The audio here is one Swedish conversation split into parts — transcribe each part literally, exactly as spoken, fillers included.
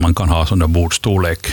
Man kan ha sådana bordstorlek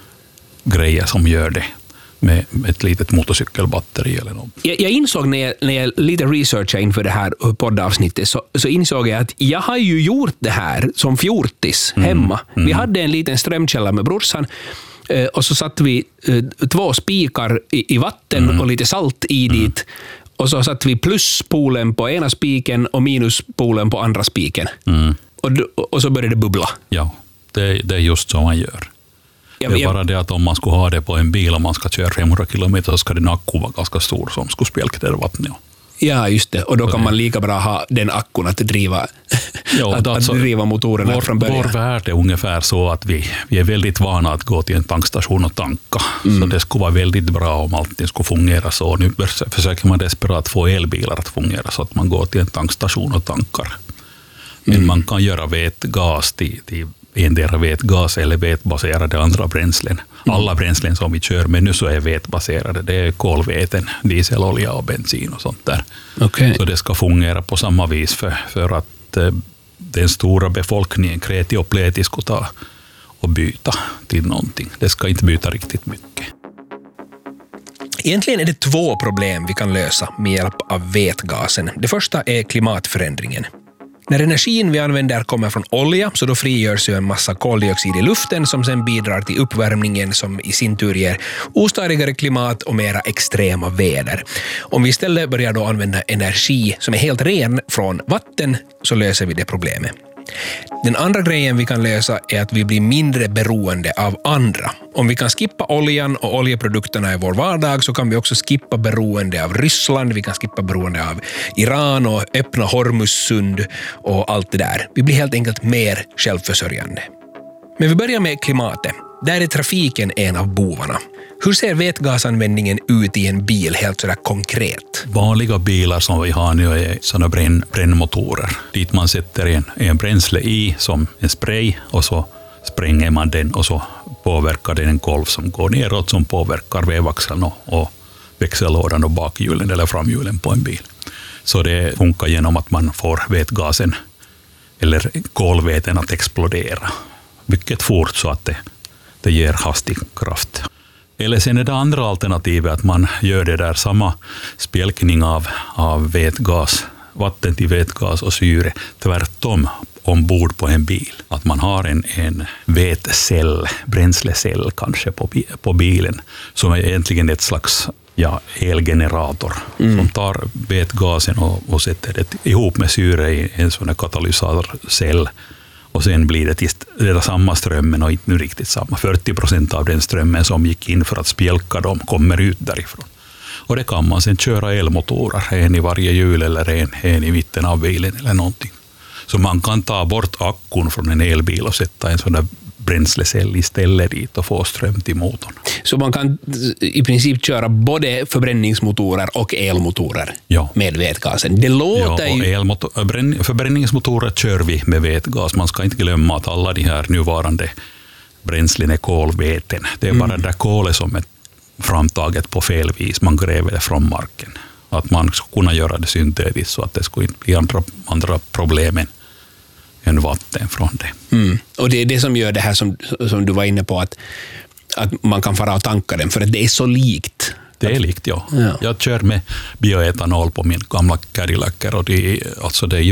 grejer som gör det med ett litet motorcykelbatteri eller något. Jag, jag insåg när jag, när jag lite researchade inför det här poddavsnittet så, så insåg jag att jag har ju gjort det här som fjortis hemma. Mm. Mm. Vi hade en liten strömkälla med brorsan och så satte vi två spikar i, i vatten mm. och lite salt i mm. dit. Och så satte vi pluspolen på ena spiken och minuspolen på andra spiken. Mm. Och, och så började det bubbla. Ja, det, det är just så man gör. Ja, det är bara det att om man skulle ha det på en bil och man ska köra femhundra kilometer så ska den akku vara ganska stor som skulle spjälka det vattnet. Ja, just det. Och då kan man lika bra ha den akkun att driva, ja, att, alltså, att driva motorerna vår, från början. Vår värld är ungefär så att vi, vi är väldigt vana att gå till en tankstation och tanka. Mm. Så det skulle vara väldigt bra om allting skulle fungera så. Nu försöker man desperat få elbilar att fungera så att man går till en tankstation och tankar. Men mm. man kan göra vätgas till, till endera vätgas eller vätbaserade andra bränslen. Mm. Alla bränslen som vi kör med nu så är vätbaserade. Det är kolväten, dieselolja och bensin och sånt där. Okay. Så det ska fungera på samma vis för, för att eh, den stora befolkningen, kreti och pleti, ska ta och byta till någonting. Det ska inte byta riktigt mycket. Egentligen är det två problem vi kan lösa med hjälp av vätgasen. Det första är klimatförändringen. När energin vi använder kommer från olja så då frigörs ju en massa koldioxid i luften som sen bidrar till uppvärmningen som i sin tur ger ostadigare klimat och mera extrema väder. Om vi istället börjar då använda energi som är helt ren från vatten så löser vi det problemet. Den andra grejen vi kan lösa är att vi blir mindre beroende av andra. Om vi kan skippa oljan och oljeprodukterna i vår vardag så kan vi också skippa beroende av Ryssland, vi kan skippa beroende av Iran och öppna Hormussund och allt det där. Vi blir helt enkelt mer självförsörjande. Men vi börjar med klimatet. Där är trafiken en av bovarna. Hur ser vätgasanvändningen ut i en bil helt sådär konkret? Vanliga bilar som vi har nu är sådana bränn, brännmotorer. Dit man sätter en, en bränsle i som en spray och så spränger man den och så påverkar den en kolv som går neråt som påverkar vevaxeln och, och växellådan och bakhjulen eller framhjulen på en bil. Så det funkar genom att man får vätgasen eller kolväten att explodera mycket fort så att det, det ger hastig kraft. Eller sen är det andra alternativet att man gör det där samma spjälkning av, av vätgas, vatten till vätgas och syre tvärtom ombord på en bil. Att man har en, en vätcell, bränslecell kanske på, på bilen som är egentligen ett slags ja, elgenerator mm. som tar vätgasen och, och sätter det ihop med syre i en sån här katalysatorcell. Och sen blir det, till, det är samma strömmen och inte nu riktigt samma. fyrtio procent av den strömmen som gick in för att spjälka dem kommer ut därifrån. Och det kan man sen köra elmotorer, en i varje hjul eller en, en i mitten av bilen eller någonting. Så man kan ta bort akkun från en elbil och sätta en sån där bränslecell istället dit och få ström till motorn. Så man kan i princip köra både förbränningsmotorer och elmotorer ja. med vätgasen. Det låter ja, och ju... elmotor, förbränningsmotorer kör vi med vätgas. Man ska inte glömma att alla de här nuvarande bränslen är kolväten. Det är mm. bara det där kolet som är framtaget på fel vis. Man gräver det från marken. Att man ska kunna göra det syntetiskt så att det skulle inte bli andra, andra problemen än vatten från det. Mm. Och det är det som gör det här som, som du var inne på, att, att man kan fara och tanka den, för att det är så likt. Det är likt, ja. ja. Jag kör med bioetanol på min gamla Cadillac, och det, alltså det är ju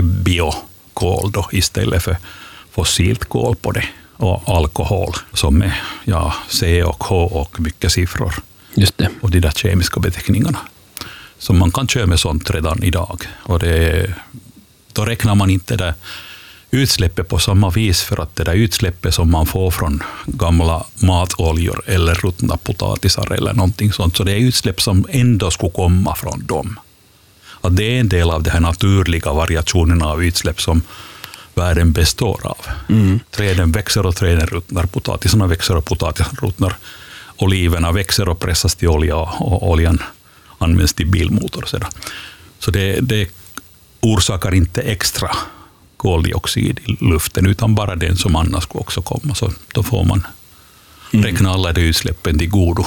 biokol då istället för fossilt kol på det. Och alkohol som är ja, C och H och mycket siffror. Just det. Och de där kemiska beteckningarna. Så man kan köra med sånt redan idag. Och det, då räknar man inte det utsläppet på samma vis, för att det där utsläppet som man får från gamla matoljor eller ruttna potatisar eller någonting sånt, så det är utsläpp som ändå skulle komma från dem. Att det är en del av de här naturliga variationerna av utsläpp som världen består av. Mm. Träden växer och träden ruttnar, potatisarna växer och potatisarna ruttnar, oliverna växer och pressas till olja och oljan används till bilmotor. Så det, det orsakar inte extra koldioxid i luften, utan bara den som annars skulle också komma. Så då får man mm. räkna alla de utsläppen till godo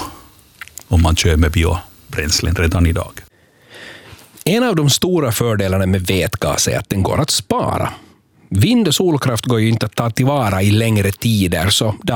om man kör med biobränslen redan idag. En av de stora fördelarna med vätgas är att den går att spara. Vind- och solkraft går ju inte att ta tillvara i längre tider, så